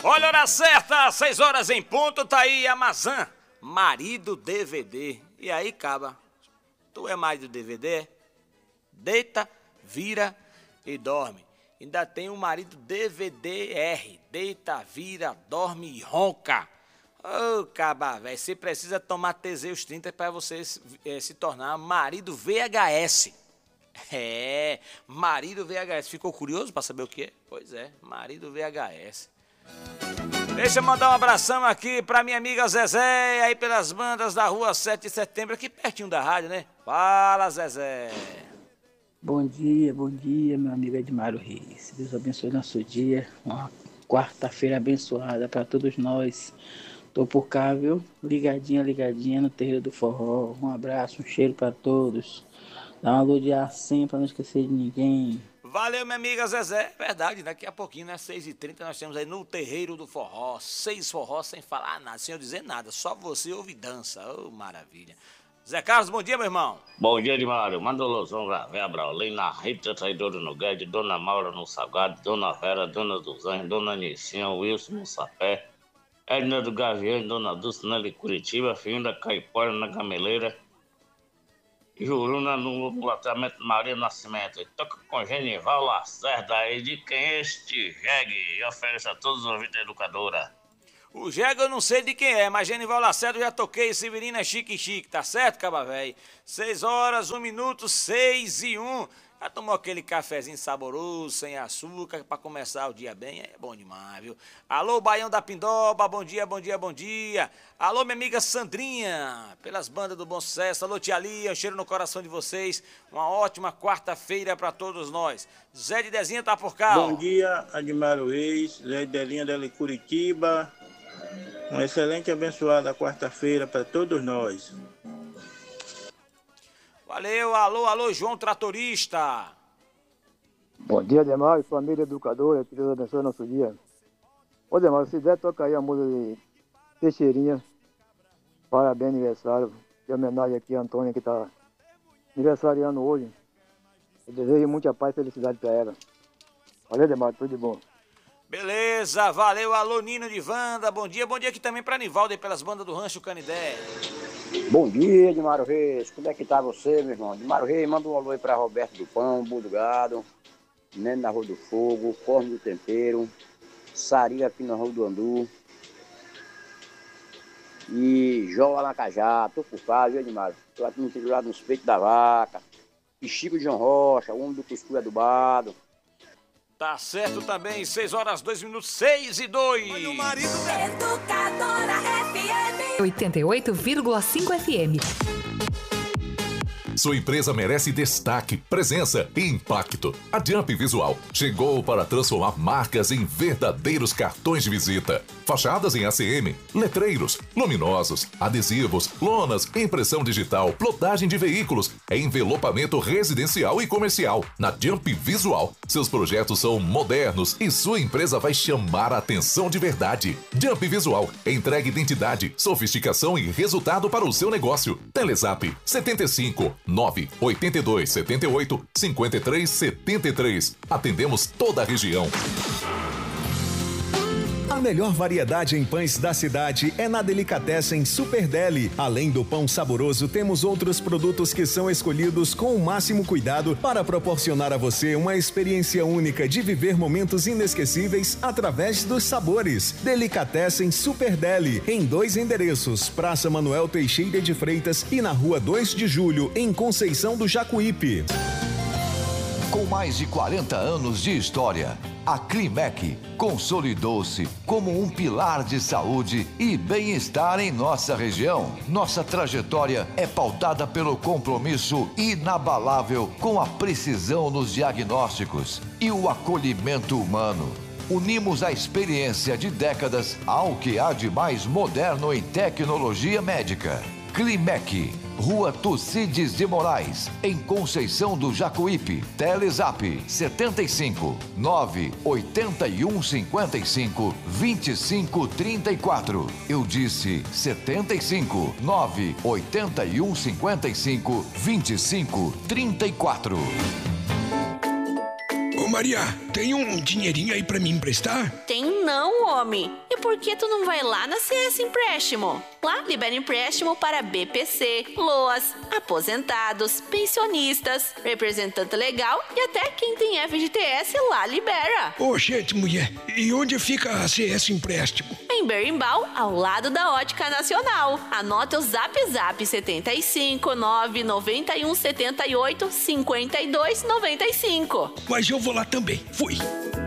Olha a hora certa, 6 horas em ponto, tá aí Amazon, marido DVD. E aí, caba, tu é marido DVD? Deita, vira e dorme. Ainda tem um marido DVD-R, deita, vira, dorme e ronca. Ô, caba, velho, você precisa tomar Teseus 30 para você se tornar marido VHS. É, marido VHS. Ficou curioso para saber o que é? Pois é, marido VHS. Deixa eu mandar um abração aqui pra minha amiga Zezé, aí pelas bandas da rua 7 de setembro, aqui pertinho da rádio, né? Fala, Zezé. Bom dia, meu amigo Edmário Reis. Deus abençoe nosso dia. Uma quarta-feira abençoada para todos nós. Tô por cá, viu? Ligadinha no Terreiro do Forró. Um abraço, um cheiro para todos. Dá uma luz de ar sempre para não esquecer de ninguém. Valeu, minha amiga Zezé. Verdade, daqui a pouquinho, né? 6h30, nós temos aí no Terreiro do Forró. 6 forró sem falar nada, sem eu dizer nada. Só você ouve dança. Ô, maravilha. Zé Carlos, bom dia, meu irmão. Bom dia, Edmário. Manda o Lozão, Gavé, Braulina, Rita Traidora no Guedes, Dona Maura no Salgado, Dona Vera, Dona dos Anjos, Dona Nicinha, Wilson no Sapé, Edna do Gavião, Dona Dulce na Curitiba, Filho da Caipora na Gameleira, Juruna no loteamento Maria Nascimento. Toca com Genival Lacerda aí, de quem é este jegue? E oferece a todos os ouvintes da educadora. O Jega eu não sei de quem é, mas Genival Lacerda eu já toquei, Severina Chique, tá certo, caba véi? 6 horas, 1 minuto, 6 e 1. Já tomou aquele cafezinho saboroso, sem açúcar, pra começar o dia bem? É bom demais, viu? Alô, Baião da Pindoba, bom dia. Alô, minha amiga Sandrinha, pelas bandas do Bom Sucesso. Alô, tia Lia, um cheiro no coração de vocês. Uma ótima quarta-feira pra todos nós. Zé de Dezinha tá por cá, Bom dia, Edmário Reis, Zé de Delinha da Curitiba. Uma excelente e abençoada quarta-feira para todos nós. Valeu, alô, João Tratorista. Bom dia, Demar, família educadora, que Deus abençoe nosso dia. Ô, Demar, se der, toca aí a música de Teixeirinha. Parabéns, aniversário. De homenagem aqui a Antônia, que está aniversariando hoje. Eu desejo muita paz e felicidade para ela. Valeu, Demar, tudo de bom. Beleza, valeu, alô Nino de Wanda, bom dia aqui também pra Nivaldo e pelas bandas do Rancho Canidé. Bom dia, Edmário Reis, como é que tá você, meu irmão? Edmário Reis, manda um alô aí pra Roberto do Pão, Budo Gado, Nene na Rua do Fogo, Corno do Tempero, Saria aqui na Rua do Andu e João Alacajá, tô por cá, viu, Edmário? Tô aqui no interior nos peitos da vaca, e Chico de João Rocha, o homem do cuscuz adubado. Tá certo também, 6 horas, 2 minutos, 6 e 2. Olha o marido Educadora FM 88,5 FM. Sua empresa merece destaque, presença e impacto. A Jump Visual chegou para transformar marcas em verdadeiros cartões de visita. Fachadas em ACM, letreiros, luminosos, adesivos, lonas, impressão digital, plotagem de veículos, envelopamento residencial e comercial. Na Jump Visual, seus projetos são modernos e sua empresa vai chamar a atenção de verdade. Jump Visual entrega identidade, sofisticação e resultado para o seu negócio. Telezap 75 982 78 53 73. Atendemos toda a região. A melhor variedade em pães da cidade é na Delicatessen Super Deli. Além do pão saboroso, temos outros produtos que são escolhidos com o máximo cuidado para proporcionar a você uma experiência única de viver momentos inesquecíveis através dos sabores. Delicatessen Super Deli, em 2 endereços, Praça Manuel Teixeira de Freitas e na Rua 2 de Julho, em Conceição do Jacuípe. Com mais de 40 anos de história, a Climec consolidou-se como um pilar de saúde e bem-estar em nossa região. Nossa trajetória é pautada pelo compromisso inabalável com a precisão nos diagnósticos e o acolhimento humano. Unimos a experiência de décadas ao que há de mais moderno em tecnologia médica. Climec, Rua Tucídides de Moraes, em Conceição do Jacuípe. Telezap 75 981 55 25 34. Eu disse 75 981 55 25 34. Ô Maria, tem um dinheirinho aí pra me emprestar? Tem não, homem. E por que tu não vai lá na CS Empréstimo? Lá libera empréstimo para BPC, LOAS, aposentados, pensionistas, representante legal e até quem tem FGTS lá libera. Ô, gente, mulher, e onde fica a CS Empréstimo? Em Berimbau, ao lado da Ótica Nacional. Anota o Zap 75 991 78 52 95. Mas eu vou lá também. Fui.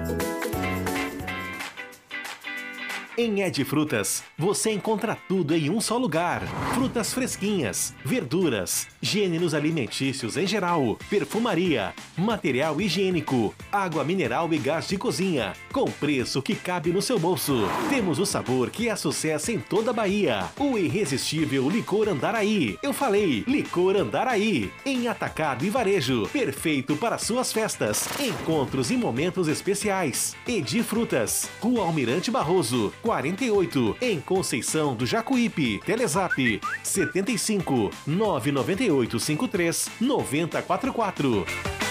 Em Ed Frutas, você encontra tudo em um só lugar. Frutas fresquinhas, verduras, gêneros alimentícios em geral, perfumaria, material higiênico, água mineral e gás de cozinha, com preço que cabe no seu bolso. Temos o sabor que é sucesso em toda a Bahia. O irresistível Licor Andaraí. Eu falei, Licor Andaraí. Em atacado e varejo. Perfeito para suas festas, encontros e momentos especiais. Edi Frutas, Rua Almirante Barroso, 48, em Conceição do Jacuípe. Telezap 75 998 53 9044.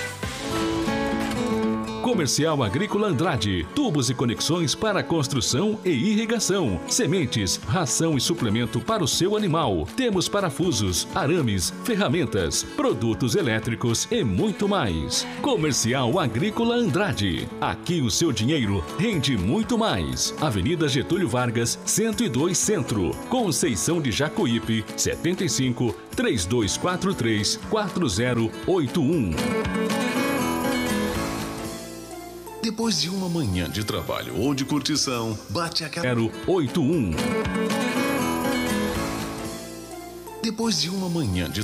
Comercial Agrícola Andrade, tubos e conexões para construção e irrigação, sementes, ração e suplemento para o seu animal. Temos parafusos, arames, ferramentas, produtos elétricos e muito mais. Comercial Agrícola Andrade, aqui o seu dinheiro rende muito mais. Avenida Getúlio Vargas, 102 Centro, Conceição de Jacuípe, 75 3243 4081. Depois de uma manhã de trabalho ou de curtição, bate aquela... 081. Depois de uma manhã de